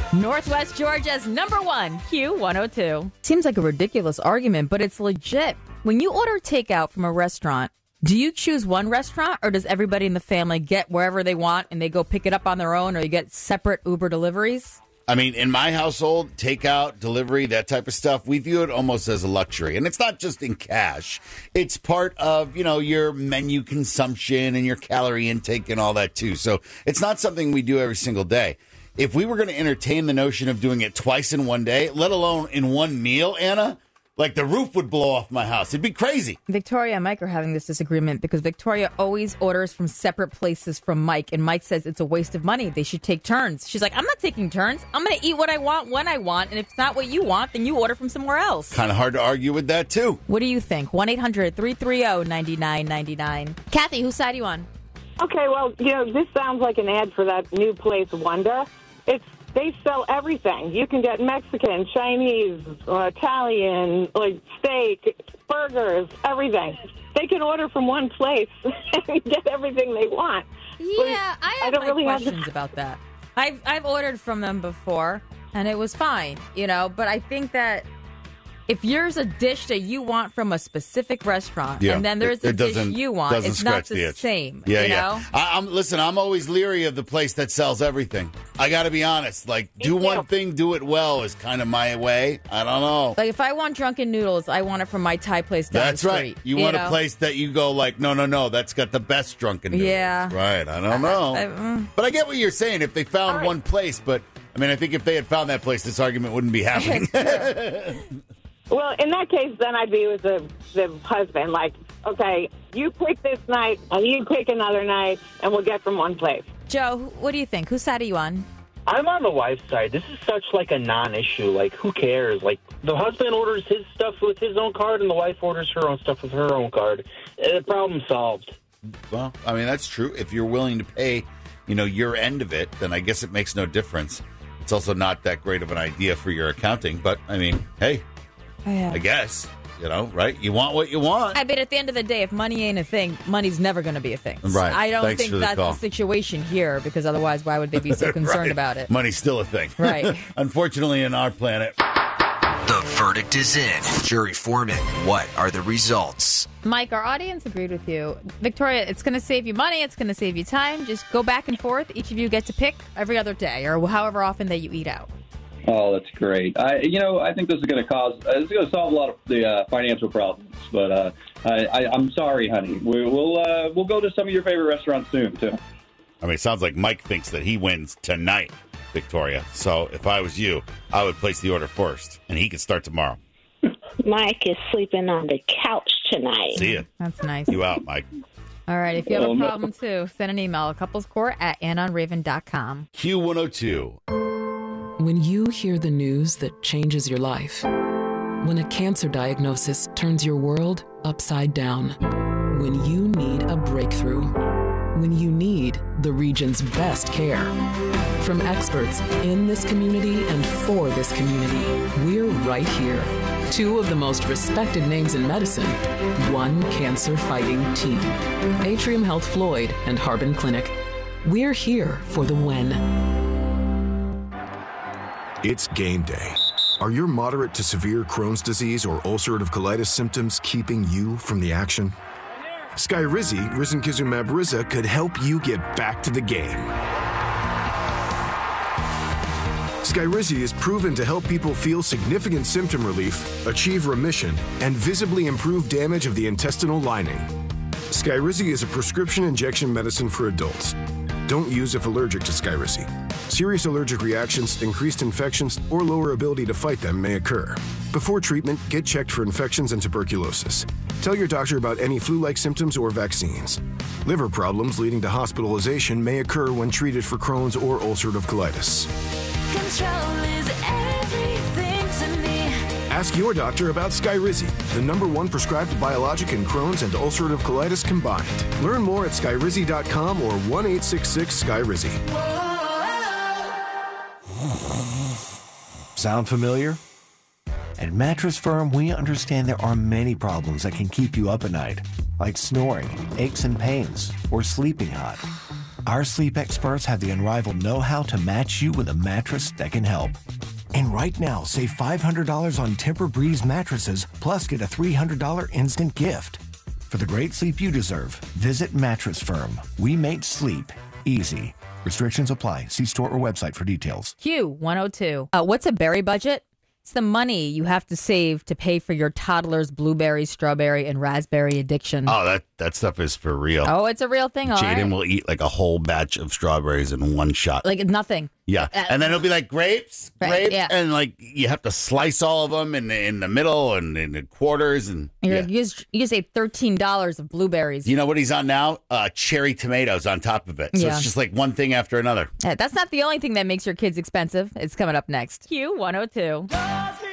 Northwest Georgia's #1, Q102. Seems like a ridiculous argument, but it's legit. When you order takeout from a restaurant, do you choose one restaurant or does everybody in the family get wherever they want and they go pick it up on their own, or you get separate Uber deliveries? I mean, in my household, takeout, delivery, that type of stuff, we view it almost as a luxury. And it's not just in cash. It's part of, your menu consumption and your calorie intake and all that, too. So it's not something we do every single day. If we were going to entertain the notion of doing it twice in one day, let alone in one meal, Anna, like the roof would blow off my house. It'd be crazy. Victoria and Mike are having this disagreement because Victoria always orders from separate places from Mike, and Mike says it's a waste of money. They should take turns. She's like, I'm not taking turns. I'm going to eat what I want when I want, and if it's not what you want, then you order from somewhere else. Kind of hard to argue with that, too. What do you think? 1-800-330-9999. Kathy, whose side are you on? Okay, well, this sounds like an ad for that new place, Wonder. They sell everything. You can get Mexican, Chinese, Italian, like steak, burgers, everything. They can order from one place and get everything they want. Yeah, I don't really questions about that. I've ordered from them before, and it was fine, but I think that if there's a dish that you want from a specific restaurant, and then there's a dish you want, it's not the same. Yeah. I'm always leery of the place that sells everything. I got to be honest. Like, do one thing, do it well is kind of my way. I don't know. Like, if I want drunken noodles, I want it from my Thai place down the street. That's right. You want a place that you go like, no, that's got the best drunken noodles. Yeah. Right. I don't know. But I get what you're saying. If they found one place, but I think if they had found that place, this argument wouldn't be happening. Well, in that case, then I'd be with the husband. Like, okay, you pick this night, and you pick another night, and we'll get from one place. Joe, what do you think? Whose side are you on? I'm on the wife's side. This is such like a non-issue. Like, who cares? Like, the husband orders his stuff with his own card, and the wife orders her own stuff with her own card. The problem solved. Well, that's true. If you're willing to pay, your end of it, then I guess it makes no difference. It's also not that great of an idea for your accounting, but, hey. I guess, right? You want what you want. I bet at the end of the day, if money ain't a thing, money's never going to be a thing. Right. I don't think that's the situation here, because otherwise, why would they be so concerned about it? Money's still a thing. Right. Unfortunately, in our planet. The verdict is in. Jury foreman, what are the results? Mike, our audience agreed with you. Victoria, it's going to save you money. It's going to save you time. Just go back and forth. Each of you get to pick every other day or however often that you eat out. Oh, that's great. I think this is going to solve a lot of the financial problems. But I'm sorry, honey. We'll go to some of your favorite restaurants soon too. It sounds like Mike thinks that he wins tonight, Victoria. So if I was you, I would place the order first, and he could start tomorrow. Mike is sleeping on the couch tonight. See ya. That's nice. You out, Mike. All right. If you have a problem too, send an email couplescourt@annonraven.com. Q102. When you hear the news that changes your life, when a cancer diagnosis turns your world upside down, when you need a breakthrough, when you need the region's best care. From experts in this community and for this community, we're right here. Two of the most respected names in medicine, one cancer-fighting team. Atrium Health Floyd and Harbin Clinic. We're here for the when. It's game day. Are your moderate to severe Crohn's disease or ulcerative colitis symptoms keeping you from the action? Skyrizi, risankizumab Riza, could help you get back to the game. Skyrizi is proven to help people feel significant symptom relief, achieve remission, and visibly improve damage of the intestinal lining. Skyrizi is a prescription injection medicine for adults. Don't use if allergic to Skyrizi. Serious allergic reactions, increased infections, or lower ability to fight them may occur. Before treatment, get checked for infections and tuberculosis. Tell your doctor about any flu-like symptoms or vaccines. Liver problems leading to hospitalization may occur when treated for Crohn's or ulcerative colitis. Control is everything to me. Ask your doctor about Skyrizi, the #1 prescribed biologic in Crohn's and ulcerative colitis combined. Learn more at skyrizi.com or 1-866-SKYRIZI. Sound familiar? At Mattress Firm, we understand there are many problems that can keep you up at night, like snoring, aches and pains, or sleeping hot. Our sleep experts have the unrivaled know-how to match you with a mattress that can help. And right now, save $500 on Tempur-Breeze mattresses, plus get a $300 instant gift. For the great sleep you deserve, visit Mattress Firm. We make sleep easy. Restrictions apply. See store or website for details. Q102. What's a berry budget? It's the money you have to save to pay for your toddler's blueberry, strawberry, and raspberry addiction. Oh, that stuff is for real. Oh, it's a real thing, all right. Jaden will eat like a whole batch of strawberries in one shot. Like nothing. Yeah. And then it'll be like grapes, yeah. and like you have to slice all of them in the middle and in the quarters. And you just ate $13 of blueberries. You know what he's on now? Cherry tomatoes on top of it. So it's just like one thing after another. That's not the only thing that makes your kids expensive. It's coming up next. Q102.